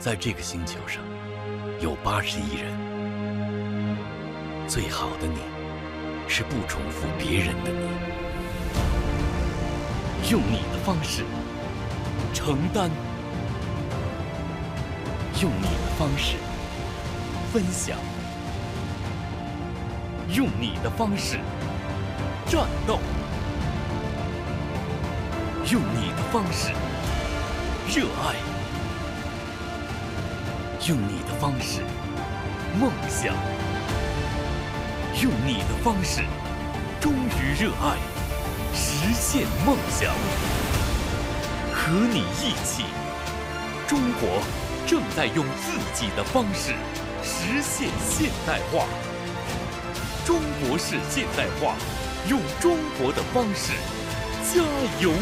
在这个星球上有80亿人，最好的你是不重复别人的你，用你的方式承担，用你的方式分享，用你的方式战斗，用你的方式热爱，用你的方式梦想，用你的方式忠于热爱，实现梦想。和你一起，中国正在用自己的方式实现现代化。中国式现代化，用中国的方式加油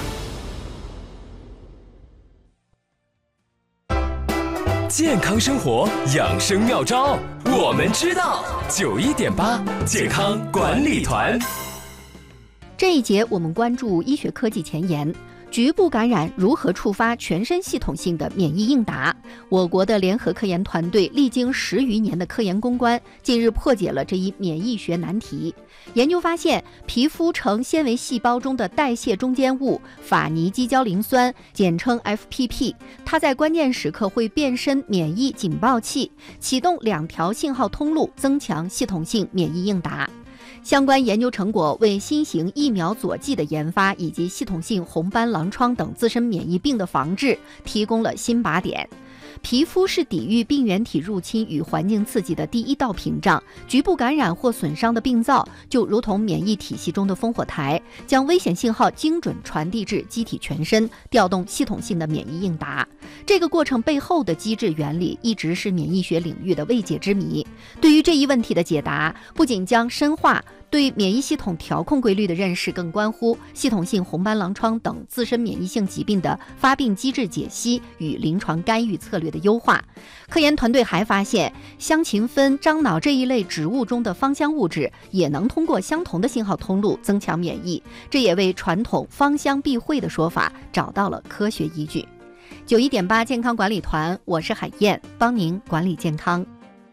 干！ 健康生活养生妙招，我们知道。91.8健康管理团。 这一节我们关注医学科技前沿，局部感染如何触发全身系统性的免疫应答？我国的联合科研团队历经10余年的科研攻关，近日破解了这一免疫学难题。研究发现，皮肤成纤维细胞中的代谢中间物法尼基胶磷酸，简称 FPP， 它在关键时刻会变身免疫警报器，启动2条信号通路，增强系统性免疫应答。相关研究成果为新型疫苗佐剂的研发以及系统性红斑狼疮等自身免疫病的防治提供了新靶点。皮肤是抵御病原体入侵与环境刺激的第一道屏障，局部感染或损伤的病灶就如同免疫体系中的烽火台，将危险信号精准传递至机体全身，调动系统性的免疫应答。这个过程背后的机制原理一直是免疫学领域的未解之谜。对于这一问题的解答，不仅将深化对免疫系统调控规律的认识，更关乎系统性红斑狼疮等自身免疫性疾病的发病机制解析与临床干预策略的优化。科研团队还发现，香芹酚、樟脑这一类植物中的芳香物质也能通过相同的信号通路增强免疫，这也为传统芳香避讳的说法找到了科学依据。91.8健康管理团，我是海燕，帮您管理健康。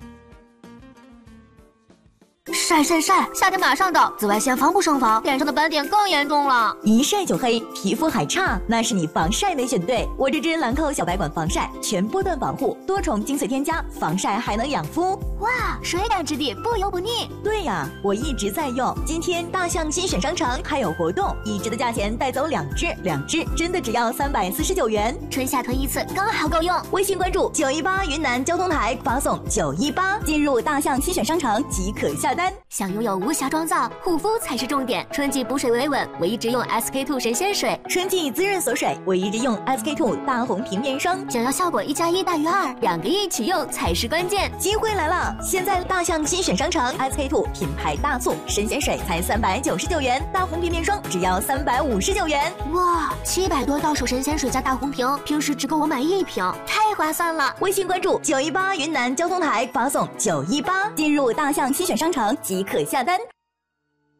晒晒晒，夏天马上到，紫外线防不胜防，脸上的斑点更严重了。 一晒就黑，皮肤还差，那是你防晒没选对。我这支兰蔻小白管防晒，全波段保护，多重精粹添加，防晒还能养肤。 哇，水感质地，不油不腻。 对呀，我一直在用。今天大象新选商城还有活动，1支的价钱带走2支真的只要349元。 春夏囤一次，刚好够用。 微信关注918云南交通台，发送918，进入大象新选商城即可下单。 想拥有无瑕妆造，护肤才是重点。春季补水维稳，我一直用 SK2 神仙水； 春季滋润锁水，我一直用 SK2 大红瓶面霜。 想要效果1+1大于2，2个一起用才是关键。 机会来了！现在大象新选商城 SK2 品牌大促，神仙水才399元，大红瓶面霜只要359元。 哇，700多到手神仙水加大红瓶，平时只够我买1瓶，太划算了。 微信关注918云南交通台，发送918，进入大象新选商城即可下单。